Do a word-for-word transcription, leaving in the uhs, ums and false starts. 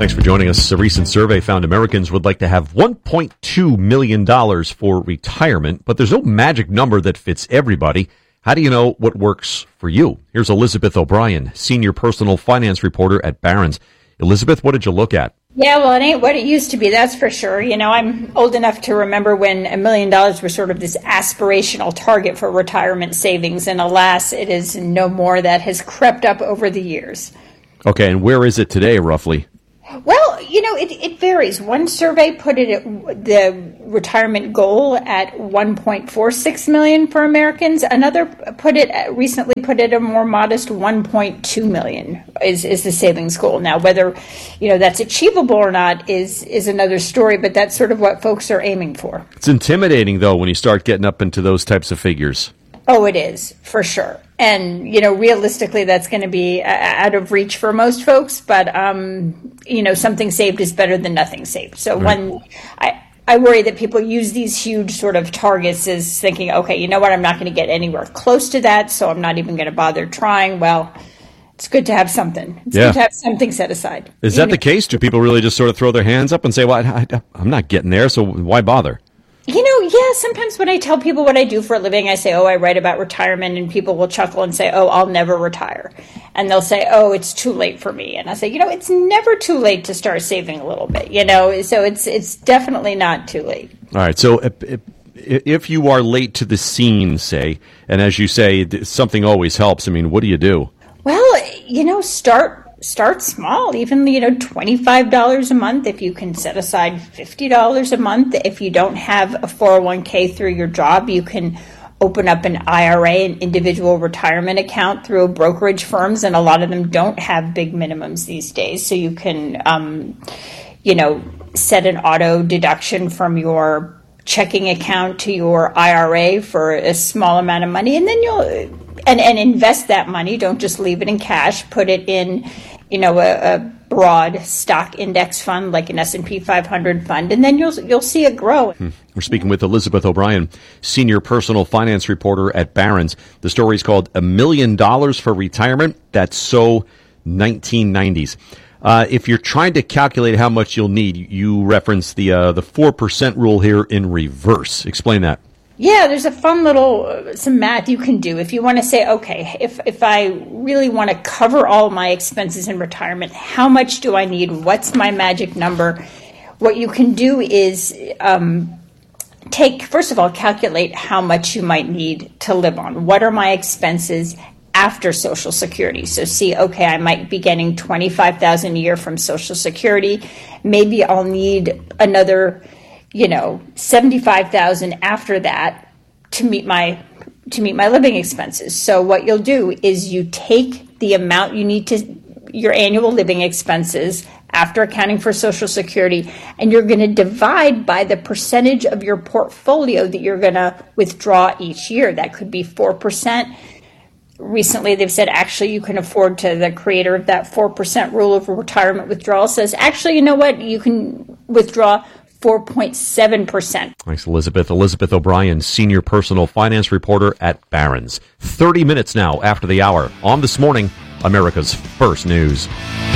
Thanks for joining us. A recent survey found Americans would like to have one point two million dollars for retirement, but there's no magic number that fits everybody. How do you know what works for you? Here's Elizabeth O'Brien, senior personal finance reporter at Barron's. Elizabeth, what did you look at? Yeah, well, it ain't what it used to be, that's for sure. You know, I'm old enough to remember when a million dollars was sort of this aspirational target for retirement savings, and alas, it is no more. That has crept up over the years. Okay, and where is it today, roughly? Well, you know, it, it varies. One survey put it at the retirement goal at one point four six million for Americans. Another put it recently put it a more modest one point two million is, is the savings goal. Now, whether, you know, that's achievable or not is is another story, but that's sort of what folks are aiming for. It's intimidating, though, when you start getting up into those types of figures. Oh, it is, for sure. And, you know, realistically, that's going to be uh, out of reach for most folks. But, um, you know, something saved is better than nothing saved. So right. when I, I worry that people use these huge sort of targets as thinking, okay, you know what, I'm not going to get anywhere close to that, so I'm not even going to bother trying. Well, it's good to have something. It's yeah. good to have something set aside. Is that know? the case? Do people really just sort of throw their hands up and say, well, I, I, I'm not getting there, so why bother? You know, yeah, sometimes when I tell people what I do for a living, I say, oh, I write about retirement, and people will chuckle and say, oh, I'll never retire. And they'll say, oh, it's too late for me. And I say, you know, it's never too late to start saving a little bit, you know, so it's it's definitely not too late. All right. So if, if you are late to the scene, say, and as you say, something always helps, I mean, what do you do? Well, you know, start Start small, even, you know, twenty-five dollars a month. If you can set aside fifty dollars a month. If you don't have a four oh one k through your job, you can open up an I R A, an individual retirement account through brokerage firms, and a lot of them don't have big minimums these days. So you can, um, you know, set an auto deduction from your checking account to your I R A for a small amount of money, and then you'll and, and invest that money. Don't just leave it in cash. Put it in, you know, a, a broad stock index fund like an S and P five hundred fund, and then you'll you'll see it grow. Hmm. We're speaking with Elizabeth O'Brien, senior personal finance reporter at Barron's. The story is called "A Million Dollars for Retirement." That's so nineteen nineties. Uh, if you're trying to calculate how much you'll need, you reference the uh, the four percent rule here in reverse. Explain that. Yeah, there's a fun little, uh, some math you can do. If you want to say, okay, if, if I really want to cover all my expenses in retirement, how much do I need? What's my magic number? What you can do is um, take, first of all, calculate how much you might need to live on. What are my expenses after Social Security? So see, okay, I might be getting twenty-five thousand dollars a year from Social Security. Maybe I'll need another, you know, seventy-five thousand dollars after that to meet my to meet my living expenses. So what you'll do is you take the amount you need to your annual living expenses after accounting for Social Security, and you're going to divide by the percentage of your portfolio that you're going to withdraw each year. That could be four percent. Recently, they've said actually you can afford to, the creator of that four percent rule of retirement withdrawal says, actually, you know what, you can withdraw four point seven percent. Thanks, Elizabeth. Elizabeth O'Brien, senior personal finance reporter at Barron's. thirty minutes now after the hour on This Morning, America's First News.